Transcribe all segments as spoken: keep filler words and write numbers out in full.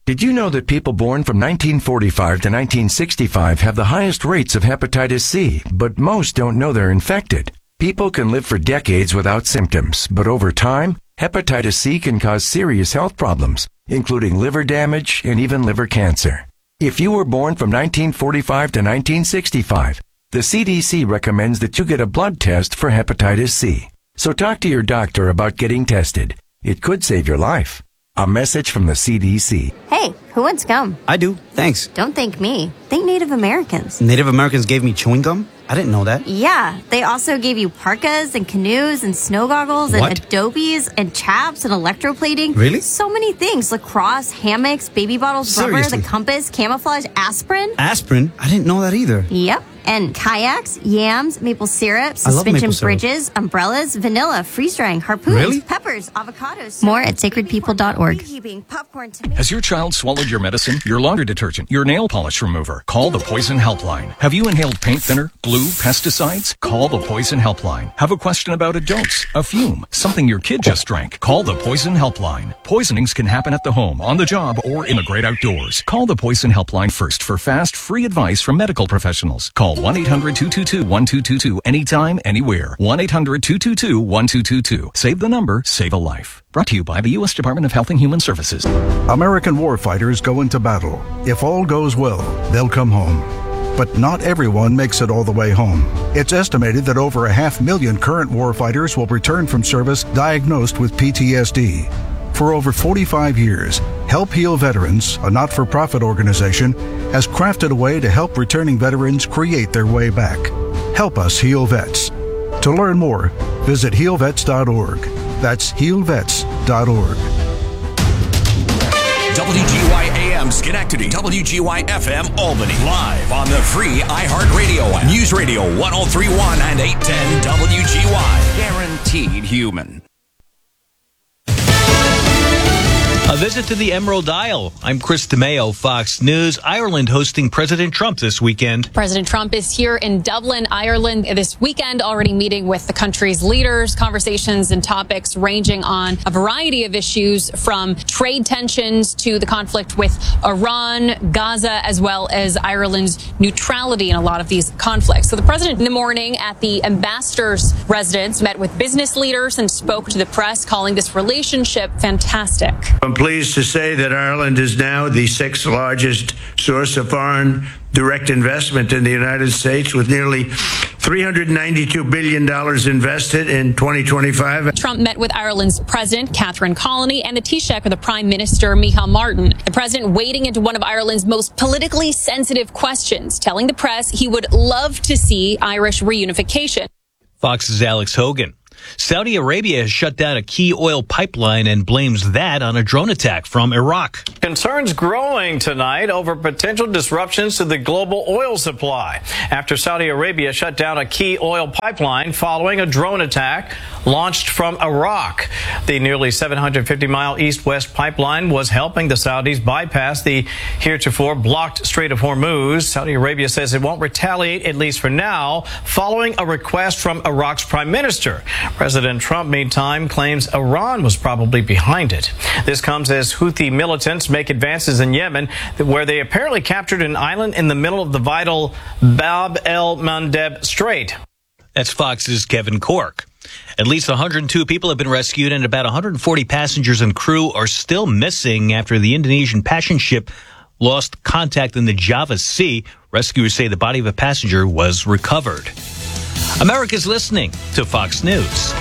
Did you know that people born from nineteen forty-five to nineteen sixty-five have the highest rates of hepatitis C, but most don't know they're infected? People can live for decades without symptoms, but over time, hepatitis C can cause serious health problems, including liver damage and even liver cancer. If you were born from nineteen forty-five to nineteen sixty-five, the C D C recommends that you get a blood test for hepatitis C. So talk to your doctor about getting tested. It could save your life. A message from the C D C. Hey, who wants gum? I do, thanks. Don't thank me. Thank Native Americans. Native Americans gave me chewing gum? I didn't know that. Yeah, they also gave you parkas and canoes and snow goggles and What? adobes and chaps and electroplating. Really? So many things. Lacrosse, hammocks, baby bottles, rubber, Seriously? the compass, camouflage, aspirin. Aspirin? I didn't know that either. Yep. And kayaks, yams, maple syrup, I love suspension maple syrup. bridges, umbrellas, vanilla, freeze-drying, harpoons, Really? peppers, avocados. More at sacred people dot org. Popcorn, Has your child swallowed your medicine, your laundry detergent, your nail polish remover? Call the Poison Helpline. Have you inhaled paint thinner, glue, pesticides? Call the Poison Helpline. Have a question about a dose, a fume, something your kid just drank? Call the Poison Helpline. Poisonings can happen at the home, on the job, or in the great outdoors. Call the Poison Helpline first for fast, free advice from medical professionals. Call one eight hundred two two two one two two two anytime, anywhere. one eight hundred two two two one two two two. Save the number, save a life. Brought to you by the U S Department of Health and Human Services. American warfighters go into battle. If all goes well, they'll come home. But not everyone makes it all the way home. It's estimated that over a half million current warfighters will return from service diagnosed with P T S D. For over forty-five years, Help Heal Veterans, a not-for-profit organization, has crafted a way to help returning veterans create their way back. Help us heal vets. To learn more, visit heal vets dot org. That's heal vets dot org. W G Y A M Schenectady, W G Y F M Albany, live on the free iHeartRadio app. News Radio one oh three point one and eight ten W G Y. Guaranteed human. A visit to the Emerald Isle. I'm Chris DeMeo, Fox News. Ireland hosting President Trump this weekend. President Trump is here in Dublin, Ireland this weekend, already meeting with the country's leaders. Conversations and topics ranging on a variety of issues, from trade tensions to the conflict with Iran, Gaza, as well as Ireland's neutrality in a lot of these conflicts. So the president in the morning at the ambassador's residence met with business leaders and spoke to the press, calling this relationship fantastic. I'm pleased to say that Ireland is now the sixth largest source of foreign direct investment in the United States, with nearly three hundred ninety-two billion dollars invested in twenty twenty-five. Trump met with Ireland's President, Catherine Connolly, and the Taoiseach, or the Prime Minister, Micheál Martin. The president wading into one of Ireland's most politically sensitive questions, telling the press he would love to see Irish reunification. Fox's Alex Hogan. Saudi Arabia has shut down a key oil pipeline and blames that on a drone attack from Iraq. Concerns growing tonight over potential disruptions to the global oil supply after Saudi Arabia shut down a key oil pipeline following a drone attack launched from Iraq. The nearly seven hundred fifty mile east-west pipeline was helping the Saudis bypass the heretofore blocked Strait of Hormuz. Saudi Arabia says it won't retaliate, at least for now, following a request from Iraq's prime minister. President Trump, meantime, claims Iran was probably behind it. This comes as Houthi militants make advances in Yemen, where they apparently captured an island in the middle of the vital Bab el-Mandeb Strait. That's Fox's Kevin Cork. At least one hundred two people have been rescued, and about one hundred forty passengers and crew are still missing after the Indonesian passenger ship lost contact in the Java Sea. Rescuers say the body of a passenger was recovered. America's listening to Fox News.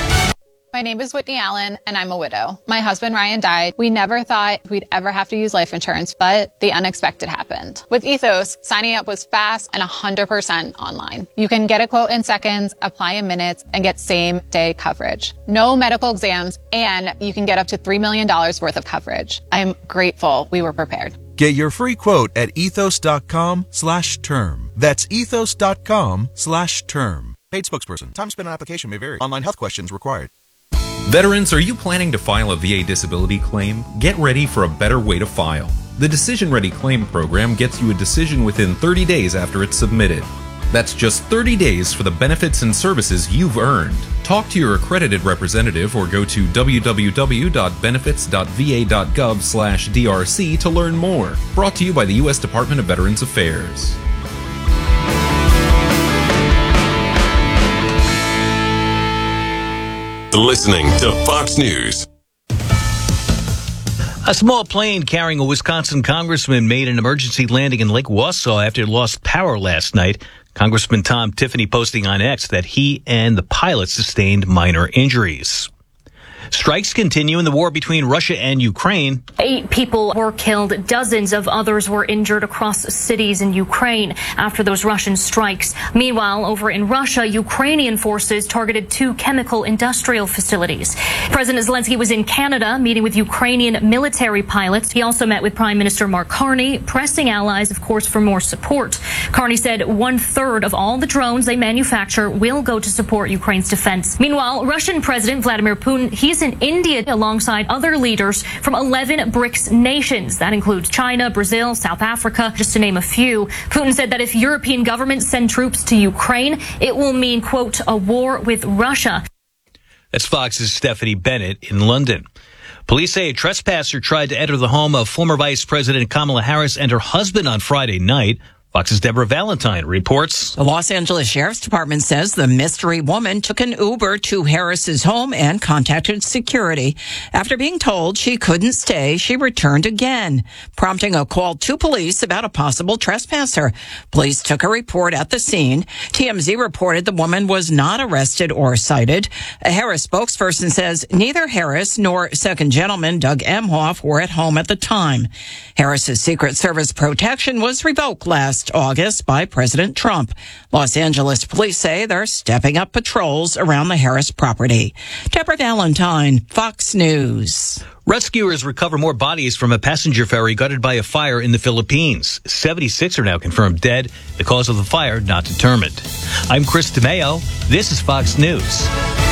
My name is Whitney Allen, and I'm a widow. My husband, Ryan, died. We never thought we'd ever have to use life insurance, but the unexpected happened. With Ethos, signing up was fast and one hundred percent online. You can get a quote in seconds, apply in minutes, and get same-day coverage. No medical exams, and you can get up to three million dollars worth of coverage. I'm grateful we were prepared. Get your free quote at ethos.com slash term. That's ethos.com slash term. Paid spokesperson. Time spent on application may vary. Online health questions required. Veterans, are you planning to file a V A disability claim? Get ready for a better way to file. The Decision Ready Claim Program gets you a decision within thirty days after it's submitted. That's just thirty days for the benefits and services you've earned. Talk to your accredited representative or go to w w w dot benefits dot v a dot gov slash d r c to learn more. Brought to you by the U S Department of Veterans Affairs. Listening to Fox News. A small plane carrying a Wisconsin congressman made an emergency landing in Lake Wausau after it lost power last night. Congressman Tom Tiffany posting on X that he and the pilot sustained minor injuries. Strikes continue in the war between Russia and Ukraine. Eight people were killed. Dozens of others were injured across cities in Ukraine after those Russian strikes. Meanwhile, over in Russia, Ukrainian forces targeted two chemical industrial facilities. President Zelensky was in Canada meeting with Ukrainian military pilots. He also met with Prime Minister Mark Carney, pressing allies, of course, for more support. Carney said one third of all the drones they manufacture will go to support Ukraine's defense. Meanwhile, Russian President Vladimir Putin, he's in India alongside other leaders from eleven BRICS nations. That includes China, Brazil, South Africa, just to name a few. Putin said that if European governments send troops to Ukraine, it will mean, quote, a war with Russia. That's Fox's Stephanie Bennett in London. Police say a trespasser tried to enter the home of former Vice President Kamala Harris and her husband on Friday night. Fox's Deborah Valentine reports. The Los Angeles Sheriff's Department says the mystery woman took an Uber to Harris's home and contacted security. After being told she couldn't stay, she returned again, prompting a call to police about a possible trespasser. Police took a report at the scene. T M Z reported the woman was not arrested or cited. A Harris spokesperson says neither Harris nor second gentleman Doug Emhoff were at home at the time. Harris's Secret Service protection was revoked last August by President Trump. Los Angeles police say they're stepping up patrols around the Harris property. Deborah Valentine, Fox News. Rescuers recover more bodies from a passenger ferry gutted by a fire in the Philippines. seventy-six are now confirmed dead. The cause of the fire not determined. I'm Chris DeMeo. This is Fox News.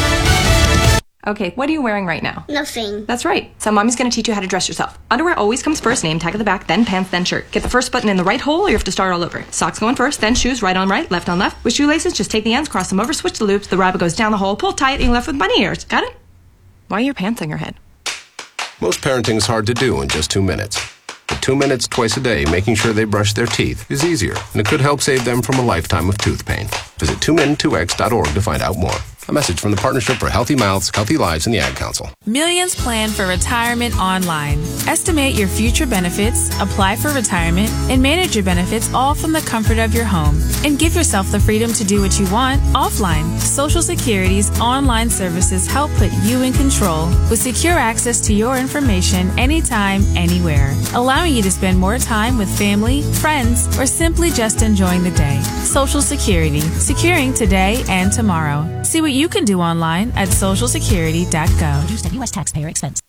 Okay, what are you wearing right now? Nothing. That's right. So mommy's going to teach you how to dress yourself. Underwear always comes first, name tag at the back, then pants, then shirt. Get the first button in the right hole or you have to start all over. Socks going first, then shoes, right on right, left on left. With shoelaces, just take the ends, cross them over, switch the loops. The rabbit goes down the hole, pull tight, and you're left with bunny ears. Got it? Why are your pants on your head? Most parenting's hard to do in just two minutes. But two minutes twice a day making sure they brush their teeth is easier, and it could help save them from a lifetime of tooth pain. Visit two min two x dot org to find out more. A message from the Partnership for Healthy Mouths, Healthy Lives, and the Ad Council. Millions plan for retirement online. Estimate your future benefits, apply for retirement, and manage your benefits all from the comfort of your home. And give yourself the freedom to do what you want offline. Social Security's online services help put you in control with secure access to your information anytime, anywhere, allowing you to spend more time with family, friends, or simply just enjoying the day. Social Security, securing today and tomorrow. See what you can do online at social security dot gov. Produced at U S taxpayer expense.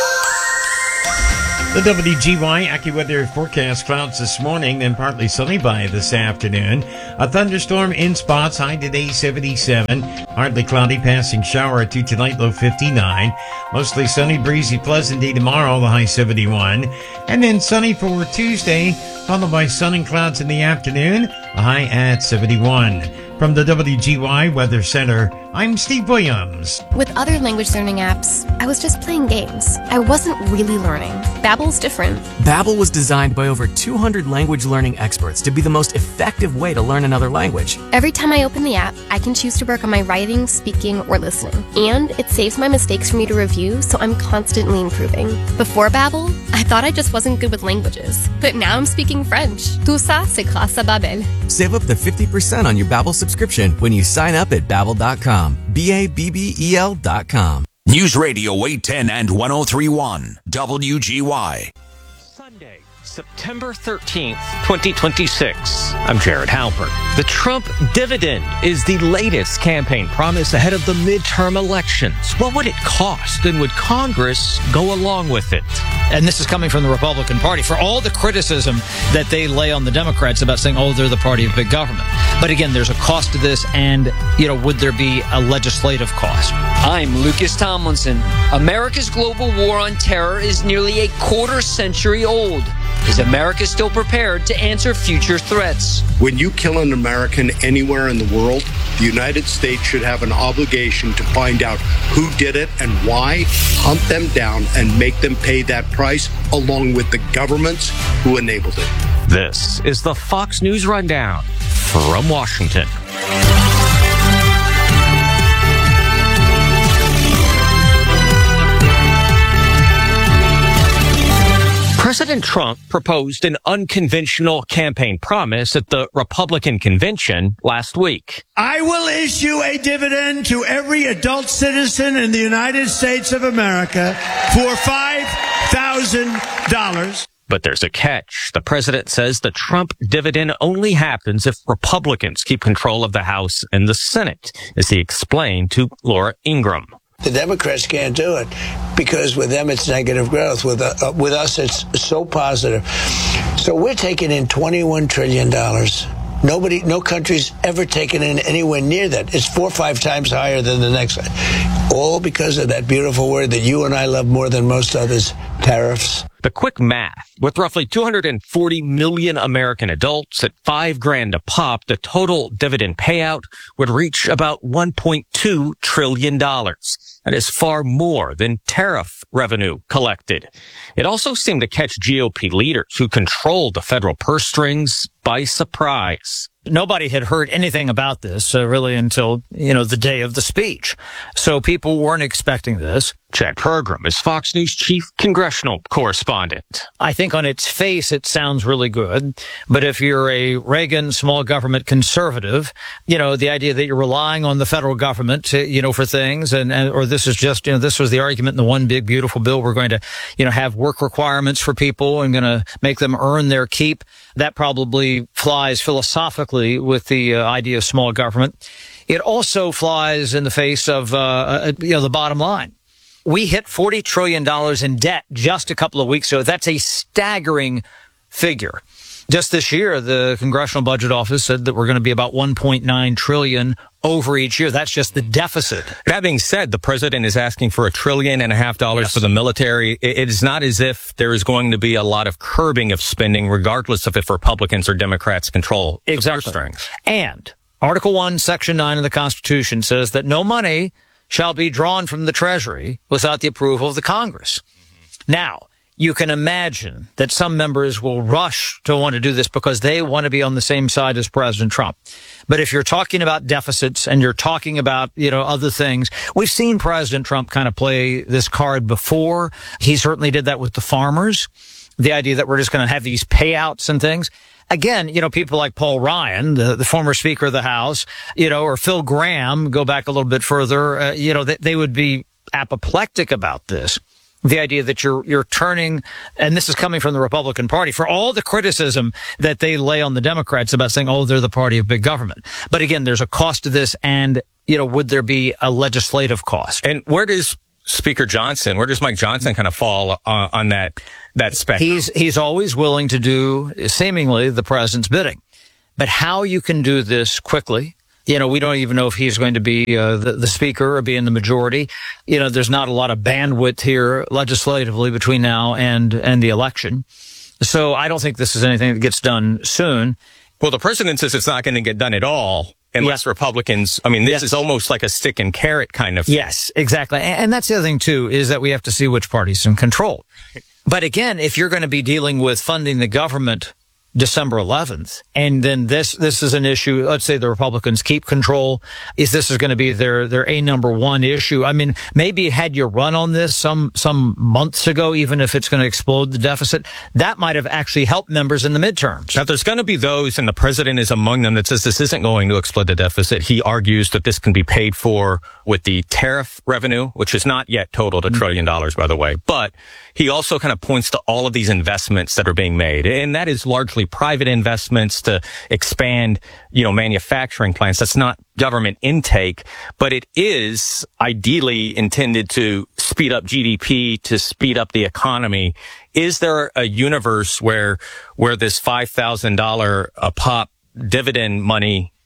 The W G Y AccuWeather forecast: clouds this morning, then partly sunny by this afternoon. A thunderstorm in spots, high today seventy-seven. Hardly cloudy, passing shower to tonight, low fifty-nine. Mostly sunny, breezy, pleasant day tomorrow, the high seventy-one. And then sunny for Tuesday, followed by sun and clouds in the afternoon, a high at seventy-one. From the W G Y Weather Center, I'm Steve Williams. With other language learning apps, I was just playing games. I wasn't really learning. Babbel's different. Babbel was designed by over two hundred language learning experts to be the most effective way to learn another language. Every time I open the app, I can choose to work on my writing, speaking, or listening. And it saves my mistakes for me to review, so I'm constantly improving. Before Babbel, I thought I just wasn't good with languages. But now I'm speaking French. Tout ça, c'est grâce à Babbel. Save up to fifty percent on your Babbel subscription when you sign up at babbel dot com. B A B B E L dot com. News Radio eight ten and ten thirty-one W G Y. Sunday, September thirteenth, twenty twenty-six. I'm Jared Halpern. The Trump dividend is the latest campaign promise ahead of the midterm elections. What would it cost, and would Congress go along with it? And this is coming from the Republican Party, for all the criticism that they lay on the Democrats about saying, oh, they're the party of big government. But again, there's a cost to this, and, you know, would there be a legislative cost? I'm Lucas Tomlinson. America's global war on terror is nearly a quarter century old. Is America still prepared to answer future threats? When you kill an American anywhere in the world, the United States should have an obligation to find out who did it and why, hunt them down, and make them pay that price, along with the governments who enabled it. This is the Fox News Rundown from Washington. President Trump proposed an unconventional campaign promise at the Republican convention last week. I will issue a dividend to every adult citizen in the United States of America for five thousand dollars. But there's a catch. The president says the Trump dividend only happens if Republicans keep control of the House and the Senate, as he explained to Laura Ingraham. The Democrats can't do it because with them it's negative growth. With uh, with us it's so positive. So we're taking in twenty-one trillion dollars. Nobody, no country's ever taken in anywhere near that. It's four or five times higher than the next one. All because of that beautiful word that you and I love more than most others, tariffs. The quick math, with roughly two hundred forty million American adults at five grand a pop, the total dividend payout would reach about one point two trillion dollars. That is far more than tariff revenue collected. It also seemed to catch G O P leaders who controlled the federal purse strings by surprise. Nobody had heard anything about this uh, really until, you know, the day of the speech. So people weren't expecting this. Chad Pergram is Fox News chief congressional correspondent. I think on its face, it sounds really good. But if you're a Reagan small government conservative, you know, the idea that you're relying on the federal government to, you know, for things and, and, or this is just, you know, this was the argument in the one big beautiful bill. We're going to, you know, have work requirements for people and going to make them earn their keep. That probably flies philosophically with the uh, idea of small government. It also flies in the face of, uh, you know, the bottom line. We hit forty trillion dollars in debt just a couple of weeks ago. That's a staggering figure. Just this year, the Congressional Budget Office said that we're going to be about one point nine trillion dollars over each year. That's just the deficit. That being said, the president is asking for a trillion and a half dollars yes. for the military. It is not as if there is going to be a lot of curbing of spending, regardless of if Republicans or Democrats control exactly. the purse strings. And Article one, Section nine of the Constitution says that no money shall be drawn from the Treasury without the approval of the Congress. Mm-hmm. Now, you can imagine that some members will rush to want to do this because they want to be on the same side as President Trump. But if you're talking about deficits and you're talking about, you know, other things, we've seen President Trump kind of play this card before. He certainly did that with the farmers. The idea that we're just going to have these payouts and things. Again, you know, people like Paul Ryan, the, the former Speaker of the House, you know, or Phil Gramm, go back a little bit further, uh, you know, they, they would be apoplectic about this. The idea that you're you're turning, and this is coming from the Republican Party, for all the criticism that they lay on the Democrats about saying, oh, they're the party of big government. But again, there's a cost to this, and, you know, would there be a legislative cost? And where does Speaker Johnson, where does Mike Johnson kind of fall uh, on that that spectrum? He's he's always willing to do seemingly the president's bidding. But how you can do this quickly, you know, we don't even know if he's going to be uh, the, the speaker or be in the majority. You know, there's not a lot of bandwidth here legislatively between now and and the election. So I don't think this is anything that gets done soon. Well, the president says it's not going to get done at all unless yeah. Republicans, I mean, this yes. is almost like a stick and carrot kind of. Yes, exactly. And, and that's the other thing, too, is that we have to see which party's in control. But again, if you're going to be dealing with funding the government December eleventh, and then this this is an issue, let's say the Republicans keep control, is this is going to be their their a number one issue. I mean, maybe had you run on this some some months ago, even if it's going to explode the deficit, that might have actually helped members in the midterms. Now, there's going to be those, and the president is among them, that says this isn't going to explode the deficit. He argues that this can be paid for with the tariff revenue, which is not yet totaled a trillion dollars, by the way. But he also kind of points to all of these investments that are being made, and that is largely private investments to expand, you know, manufacturing plants. That's not government intake, but it is ideally intended to speed up G D P, to speed up the economy. Is there a universe where, where this five thousand dollars a pop dividend money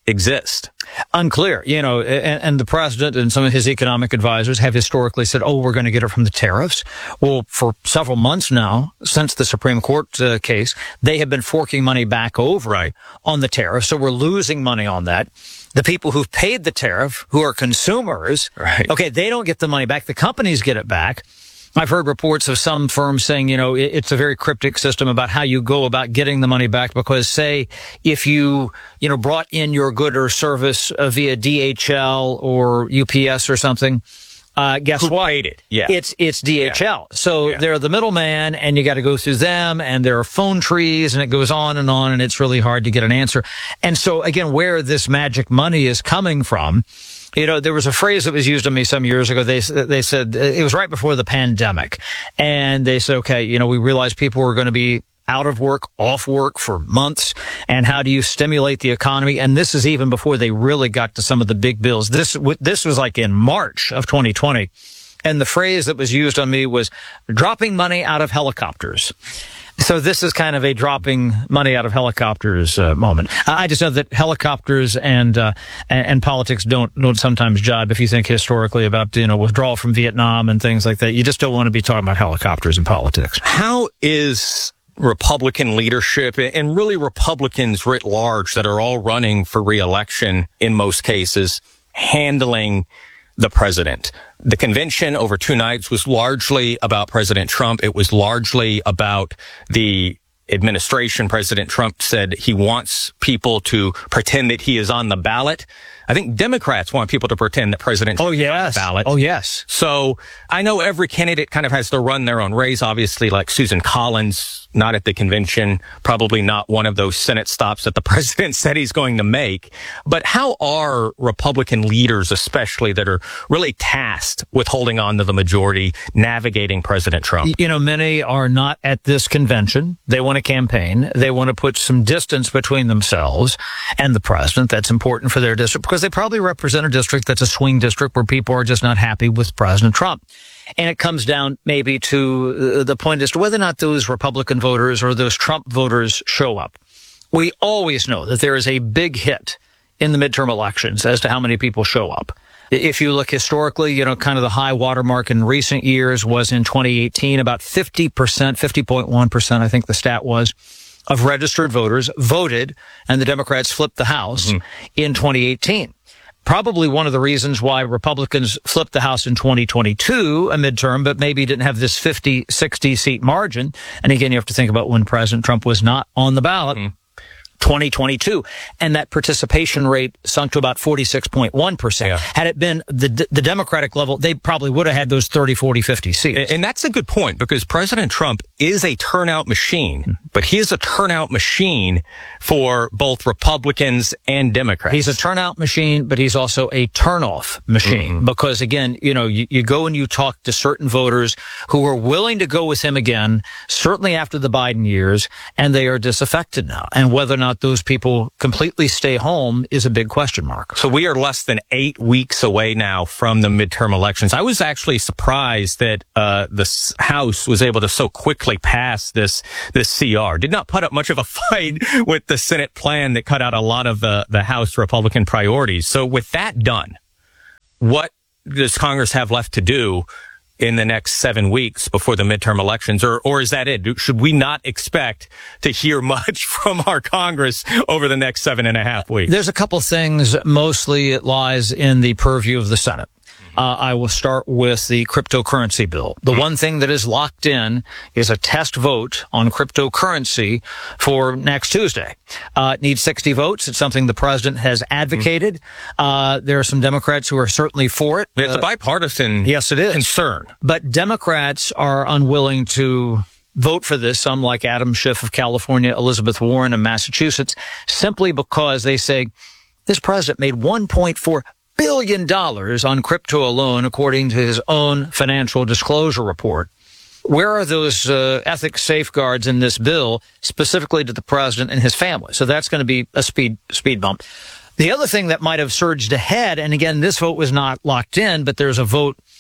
exist? Unclear. You know, and, and the president and some of his economic advisors have historically said, oh, we're going to get it from the tariffs. Well, for several months now, since the Supreme Court uh, case, they have been forking money back over right. on the tariff. So we're losing money on that. The people who've paid the tariff, who are consumers, right. okay, they don't get the money back. The companies get it back. I've heard reports of some firms saying, you know, it's a very cryptic system about how you go about getting the money back, because say if you, you know, brought in your good or service uh, via D H L or U P S or something, uh, guess Who what? paid it? Yeah. It's, it's D H L. Yeah. So yeah. they're the middleman and you got to go through them, and there are phone trees, and it goes on and on, and it's really hard to get an answer. And so again, where this magic money is coming from, you know, there was a phrase that was used on me some years ago. They they said it was right before the pandemic, and they said, okay, you know, we realized people were going to be out of work, off work for months, and how do you stimulate the economy? And this is even before they really got to some of the big bills. This this was like in March of twenty twenty, and the phrase that was used on me was dropping money out of helicopters. So this is kind of a dropping money out of helicopters uh, moment. I just know that helicopters and, uh, and and politics don't don't sometimes jibe. If you think historically about, you know, withdrawal from Vietnam and things like that, you just don't want to be talking about helicopters and politics. How is Republican leadership and really Republicans writ large that are all running for re-election in most cases handling the president? The convention over two nights was largely about President Trump. It was largely about the administration. President Trump said he wants people to pretend that he is on the ballot. I think Democrats want people to pretend that President Trump oh, yes. is on the ballot. Oh, yes. So I know every candidate kind of has to run their own race. Obviously, like Susan Collins, not at the convention, probably not one of those Senate stops that the president said he's going to make. But how are Republican leaders, especially that are really tasked with holding on to the majority, navigating President Trump? You know, many are not at this convention. They want to campaign. They want to put some distance between themselves and the president. That's important for their district, because they probably represent a district that's a swing district where people are just not happy with President Trump. And it comes down maybe to the point as to whether or not those Republican voters or those Trump voters show up. We always know that there is a big hit in the midterm elections as to how many people show up. If you look historically, you know, kind of the high watermark in recent years was in twenty eighteen, about fifty percent, fifty point one percent, I think the stat was, of registered voters voted, and the Democrats flipped the House mm-hmm. in twenty eighteen. Probably one of the reasons why Republicans flipped the House in twenty twenty-two, a midterm, but maybe didn't have this fifty, sixty seat margin. And again, you have to think about when President Trump was not on the ballot. Mm. twenty twenty-two, and that participation rate sunk to about forty-six point one percent. Yeah. Had it been the the Democratic level, they probably would have had those thirty, forty, fifty seats. And that's a good point, because President Trump is a turnout machine, but he is a turnout machine for both Republicans and Democrats. He's a turnout machine, but he's also a turnoff machine, mm-hmm. because again, you know, you, you go and you talk to certain voters who are willing to go with him again, certainly after the Biden years, and they are disaffected now. And whether or not those people completely stay home is a big question mark. So we are less than eight weeks away now from the midterm elections. I was actually surprised that uh the House was able to so quickly pass this this C R. Did not put up much of a fight with the Senate plan that cut out a lot of the, the House Republican priorities. So with that done, what does Congress have left to do in the next seven weeks before the midterm elections, or or is that it? Should we not expect to hear much from our Congress over the next seven and a half weeks? There's a couple things. Mostly it lies in the purview of the Senate. Uh, I will start with the cryptocurrency bill. The mm-hmm. one thing that is locked in is a test vote on cryptocurrency for next Tuesday. Uh, it needs sixty votes. It's something the president has advocated. Mm-hmm. Uh, there are some Democrats who are certainly for it. It's uh, a bipartisan yes, it is. concern. But Democrats are unwilling to vote for this, some like Adam Schiff of California, Elizabeth Warren of Massachusetts, simply because they say this president made one point four billion dollars on crypto alone, according to his own financial disclosure report. Where are those uh, ethics safeguards in this bill, specifically to the president and his family? So that's going to be a speed speed bump. The other thing that might have surged ahead, and again, this vote was not locked in, but there's a vote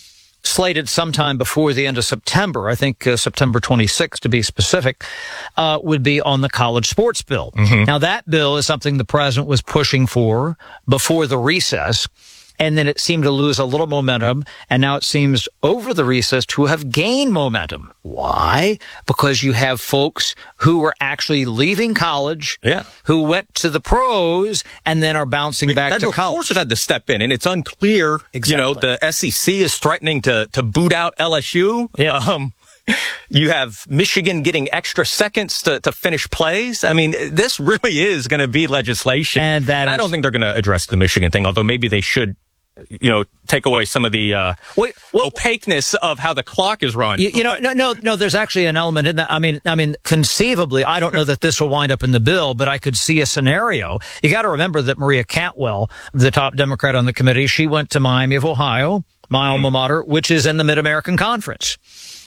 slated sometime before the end of September, I think uh, September twenty-sixth to be specific, uh, would be on the college sports bill. Mm-hmm. Now, that bill is something the president was pushing for before the recess, and then it seemed to lose a little momentum, and now it seems over the recess to have gained momentum. Why? Because you have folks who were actually leaving college, yeah. who went to the pros, and then are bouncing back that, to of college. Of course it had to step in, and it's unclear. Exactly. You know, the S E C is threatening to, to boot out L S U. Yeah. Um, you have Michigan getting extra seconds to, to finish plays. I mean, this really is going to be legislation. And that I is, don't think they're going to address the Michigan thing, although maybe they should, you know, take away some of the uh, Wait, well, opaqueness of how the clock is run. You, you know, no, no, no. There's actually an element in that. I mean, I mean, conceivably, I don't know that this will wind up in the bill, but I could see a scenario. You got to remember that Maria Cantwell, the top Democrat on the committee, she went to Miami of Ohio, my alma mater, which is in the Mid-American Conference.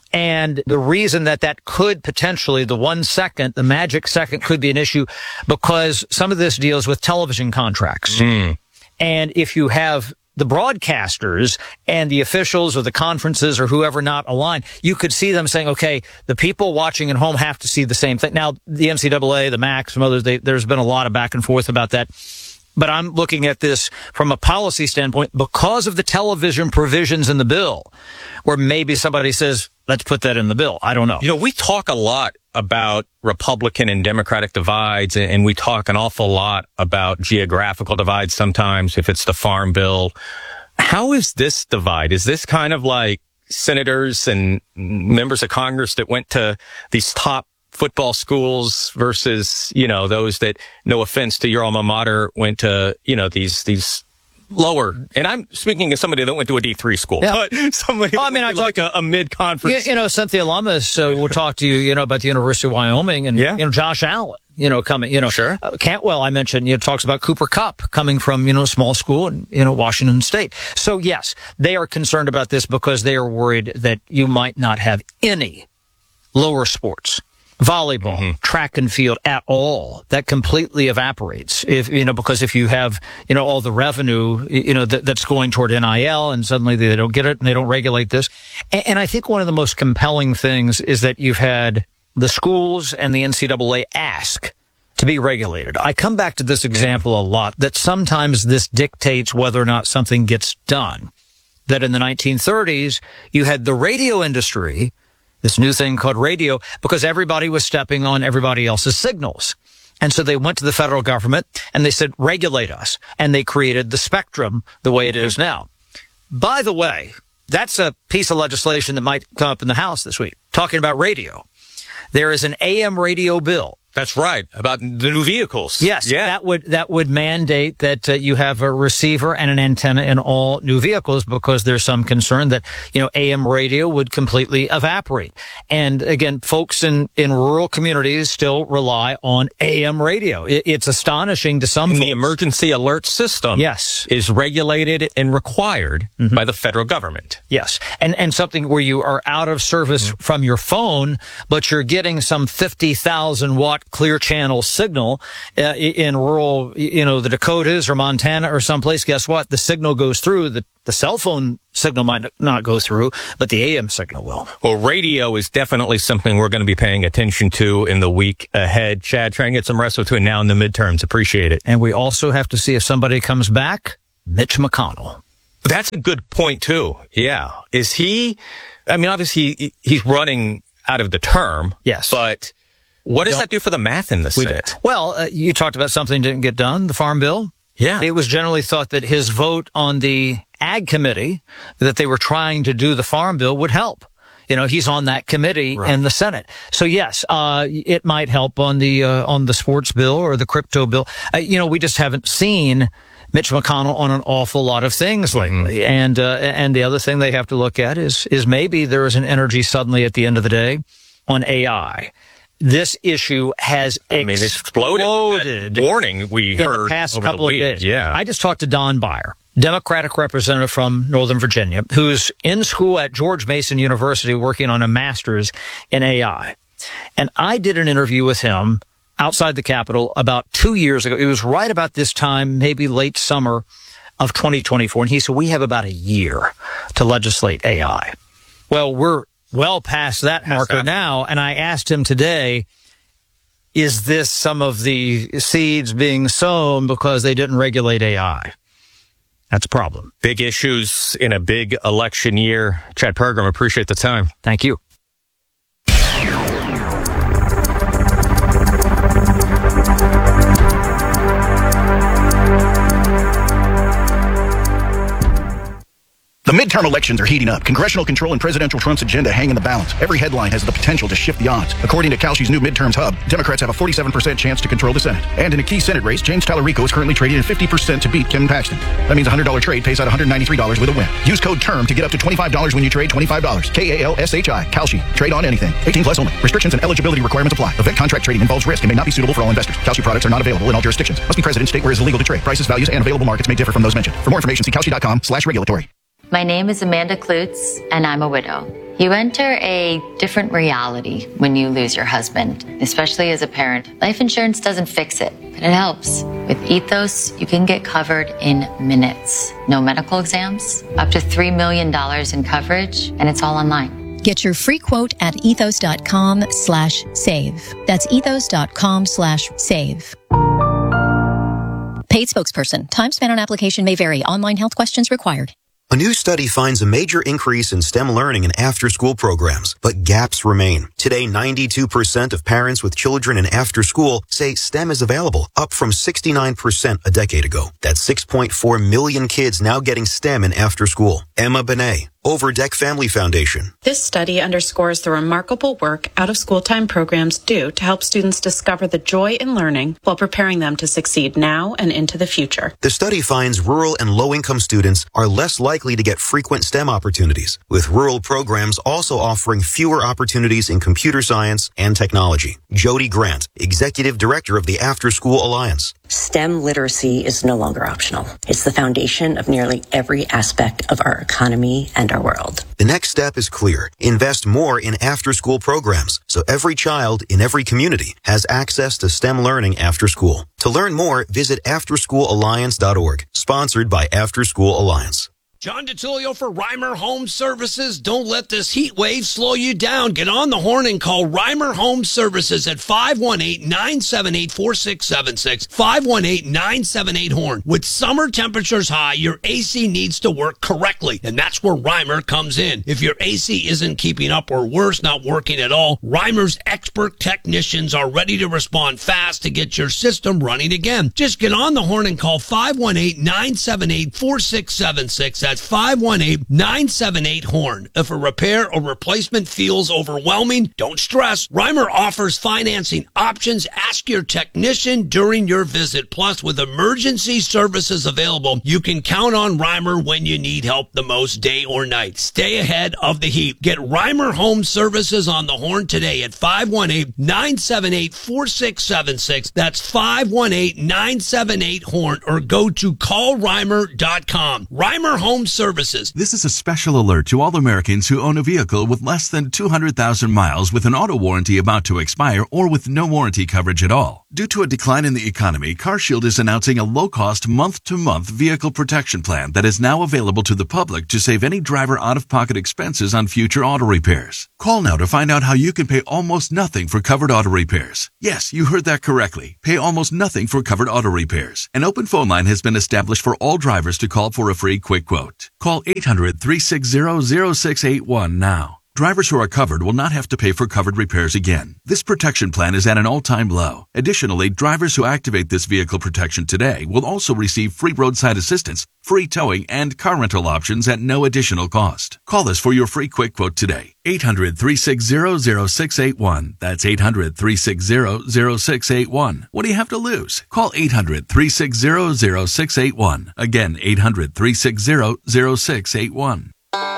And the reason that that could potentially, the one second, the magic second could be an issue because some of this deals with television contracts. Mm. And if you have the broadcasters and the officials or the conferences or whoever not aligned, you could see them saying, okay, the people watching at home have to see the same thing. Now, the N C double A, the M A C, some others, they, there's been a lot of back and forth about that. But I'm looking at this from a policy standpoint because of the television provisions in the bill, where maybe somebody says, let's put that in the bill. I don't know. You know, we talk a lot about Republican and Democratic divides, and we talk an awful lot about geographical divides sometimes, if it's the farm bill. How is this divide? Is this kind of like senators and members of Congress that went to these top football schools versus, you know, those that, no offense to your alma mater, went to, you know, these, these lower, and I'm speaking as somebody that went to a D three school, yeah. but somebody well, I mean, I like a, a mid-conference. You, you know, Cynthia Lummis uh, will talk to you, you know, about the University of Wyoming and, yeah. you know, Josh Allen, you know, coming, you know, sure. Uh, Cantwell, I mentioned, you know, talks about Cooper Kupp coming from, you know, a small school in, you know, Washington State. So yes, they are concerned about this because they are worried that you might not have any lower sports. Volleyball, mm-hmm. track and field at all. That completely evaporates. If, you know, because if you have, you know, all the revenue, you know, that, that's going toward N I L and suddenly they don't get it and they don't regulate this. And, and I think one of the most compelling things is that you've had the schools and the N C double A ask to be regulated. I come back to this example a lot, that sometimes this dictates whether or not something gets done. That in the nineteen thirties, you had the radio industry, this new thing called radio, because everybody was stepping on everybody else's signals. And so they went to the federal government and they said, regulate us. And they created the spectrum the way it is now. By the way, that's a piece of legislation that might come up in the House this week, talking about radio. There is an A M radio bill. That's right, about the new vehicles. Yes, yeah. that would that would mandate that uh, you have a receiver and an antenna in all new vehicles, because there's some concern that, you know, A M radio would completely evaporate. And again, folks in, in rural communities still rely on A M radio. It, it's astonishing to some folks. The emergency alert system, yes, is regulated and required mm-hmm. by the federal government. Yes, and and something where you are out of service mm-hmm. from your phone, but you're getting some fifty thousand watt clear channel signal uh, in rural, you know, the Dakotas or Montana or someplace. Guess what? The signal goes through. The, the cell phone signal might not go through, but the A M signal will. Well, radio is definitely something we're going to be paying attention to in the week ahead. Chad, try and get some rest between now and the midterms. Appreciate it. And we also have to see if somebody comes back. Mitch McConnell. That's a good point, too. Yeah. Is he, I mean, obviously he's running out of the term. Yes. But what does that do for the math in the Senate? Well, uh, you talked about something didn't get done, the Farm Bill. Yeah. It was generally thought that his vote on the Ag Committee, that they were trying to do the Farm Bill, would help. You know, he's on that committee right. in the Senate. So yes, uh, it might help on the, uh, on the sports bill or the crypto bill. Uh, you know, we just haven't seen Mitch McConnell on an awful lot of things lately. Mm-hmm. And, uh, and the other thing they have to look at is, is maybe there is an energy suddenly at the end of the day on A I. This issue has I mean, exploded. exploded Warning we in heard the past over couple the week. of days. Yeah. I just talked to Don Beyer, Democratic representative from Northern Virginia, who's in school at George Mason University working on a master's in A I. And I did an interview with him outside the Capitol about two years ago. It was right about this time, maybe late summer of twenty twenty-four. And he said, we have about a year to legislate A I. Well, we're well past that marker that. now. And I asked him today, is this some of the seeds being sown because they didn't regulate A I? That's a problem. Big issues in a big election year. Chad Pergram, appreciate the time. Thank you. The midterm elections are heating up. Congressional control and presidential Trump's agenda hang in the balance. Every headline has the potential to shift the odds. According to Kalshi's new midterms hub, Democrats have a forty-seven percent chance to control the Senate. And in a key Senate race, James Tallarico is currently trading at fifty percent to beat Ken Paxton. That means a one hundred dollars trade pays out one hundred ninety-three dollars with a win. Use code TERM to get up to twenty-five dollars when you trade twenty-five dollars. K A L S H I. Kalshi. Trade on anything. eighteen plus only. Restrictions and eligibility requirements apply. Event contract trading involves risk and may not be suitable for all investors. Kalshi products are not available in all jurisdictions. Must be present in state where it is illegal to trade. Prices, values, and available markets may differ from those mentioned. For more information, see Kalshi.com slash regulatory. My name is Amanda Klutz, and I'm a widow. You enter a different reality when you lose your husband, especially as a parent. Life insurance doesn't fix it, but it helps. With Ethos, you can get covered in minutes. No medical exams, up to three million dollars in coverage, and it's all online. Get your free quote at ethos.com slash save. That's ethos.com slash save. Paid spokesperson. Time spent on application may vary. Online health questions required. A new study finds a major increase in STEM learning in after-school programs, but gaps remain. Today, ninety-two percent of parents with children in after-school say STEM is available, up from sixty-nine percent a decade ago. That's six point four million kids now getting STEM in after-school. Emma Benet, Overdeck Family Foundation. This study underscores the remarkable work out-of-school time programs do to help students discover the joy in learning while preparing them to succeed now and into the future. The study finds rural and low-income students are less likely to get frequent STEM opportunities, with rural programs also offering fewer opportunities in computer science and technology. Jody Grant, Executive Director of the After School Alliance. STEM literacy is no longer optional. It's the foundation of nearly every aspect of our economy and our world. The next step is clear. Invest more in after-school programs so every child in every community has access to STEM learning after school. To learn more, visit after school alliance dot org, sponsored by After School Alliance. John DeTilio for Reimer Home Services. Don't let this heat wave slow you down. Get on the horn and call Reimer Home Services at five one eight, nine seven eight, four six seven six, five one eight, nine seven eight, horn. With summer temperatures high, your A C needs to work correctly, and that's where Reimer comes in. If your A C isn't keeping up or worse, not working at all, Reimer's expert technicians are ready to respond fast to get your system running again. Just get on the horn and call five one eight, nine seven eight, four six seven six. That's five one eight, nine seven eight, horn. If a repair or replacement feels overwhelming, don't stress. Reimer offers financing options. Ask your technician during your visit. Plus, with emergency services available, you can count on Reimer when you need help the most, day or night. Stay ahead of the heat. Get Reimer Home Services on the horn today at five one eight, nine seven eight, four six seven six. That's five one eight, nine seven eight, horn, or go to call reimer dot com. Reimer Home Services. This is a special alert to all Americans who own a vehicle with less than two hundred thousand miles with an auto warranty about to expire or with no warranty coverage at all. Due to a decline in the economy, CarShield is announcing a low-cost month-to-month vehicle protection plan that is now available to the public to save any driver out-of-pocket expenses on future auto repairs. Call now to find out how you can pay almost nothing for covered auto repairs. Yes, you heard that correctly. Pay almost nothing for covered auto repairs. An open phone line has been established for all drivers to call for a free quick quote. Call eight hundred, three six zero, zero six eight one now. Drivers who are covered will not have to pay for covered repairs again. This protection plan is at an all-time low. Additionally, drivers who activate this vehicle protection today will also receive free roadside assistance, free towing, and car rental options at no additional cost. Call us for your free quick quote today. eight hundred, three six zero, zero six eight one. That's eight hundred, three six zero, zero six eight one. What do you have to lose? Call eight hundred, three six zero, zero six eight one. Again, eight hundred, three six zero, zero six eight one.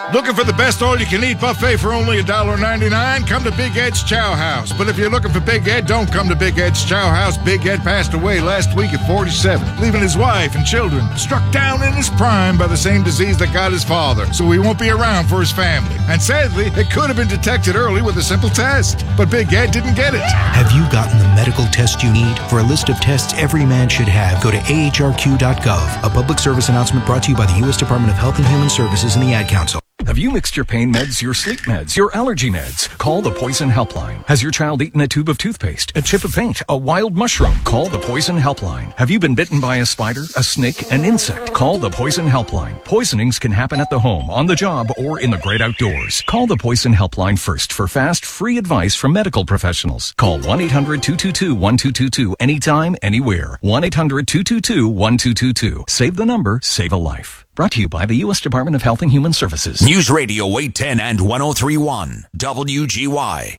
Looking for the best all-you-can-eat buffet for only one dollar ninety-nine? Come to Big Ed's Chow House. But if you're looking for Big Ed, don't come to Big Ed's Chow House. Big Ed passed away last week at forty-seven, leaving his wife and children struck down in his prime by the same disease that got his father. So he won't be around for his family. And sadly, it could have been detected early with a simple test. But Big Ed didn't get it. Have you gotten the medical test you need? For a list of tests every man should have, go to A H R Q dot gov. A public service announcement brought to you by the U S Department of Health and Human Services and the Ad Council. Have you mixed your pain meds, your sleep meds, your allergy meds? Call the Poison Helpline. Has your child eaten a tube of toothpaste, a chip of paint, a wild mushroom? Call the Poison Helpline. Have you been bitten by a spider, a snake, an insect? Call the Poison Helpline. Poisonings can happen at the home, on the job, or in the great outdoors. Call the Poison Helpline first for fast, free advice from medical professionals. Call one eight hundred two two two one two two two anytime, anywhere. one eight hundred two two two one two two two. Save the number, save a life. Brought to you by the U S Department of Health and Human Services. News Radio eight ten and one oh three point one W G Y.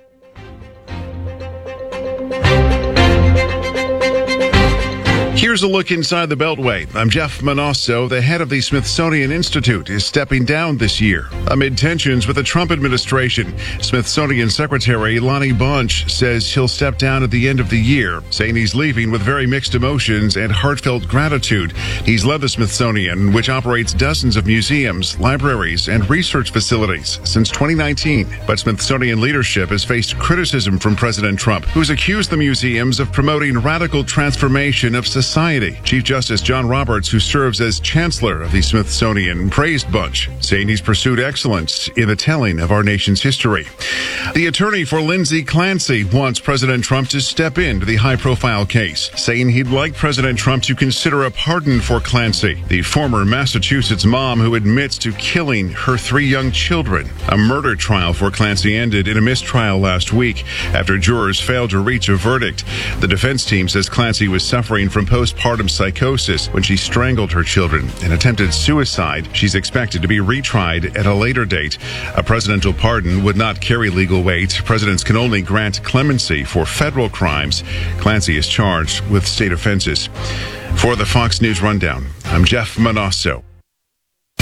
Here's a look inside the Beltway. I'm Jeff Manosso. The head of the Smithsonian Institute is stepping down this year amid tensions with the Trump administration. Smithsonian Secretary Lonnie Bunch says he'll step down at the end of the year, saying he's leaving with very mixed emotions and heartfelt gratitude. He's led the Smithsonian, which operates dozens of museums, libraries, and research facilities since twenty nineteen. But Smithsonian leadership has faced criticism from President Trump, who's accused the museums of promoting radical transformation of society. Society. Chief Justice John Roberts, who serves as Chancellor of the Smithsonian, praised Bunch, saying he's pursued excellence in the telling of our nation's history. The attorney for Lindsay Clancy wants President Trump to step into the high-profile case, saying he'd like President Trump to consider a pardon for Clancy, the former Massachusetts mom who admits to killing her three young children. A murder trial for Clancy ended in a mistrial last week after jurors failed to reach a verdict. The defense team says Clancy was suffering from postpartum psychosis when she strangled her children and attempted suicide. She's expected to be retried at a later date. A presidential pardon would not carry legal weight. Presidents can only grant clemency for federal crimes. Clancy is charged with state offenses. For the Fox News Rundown, I'm Jeff Manosso.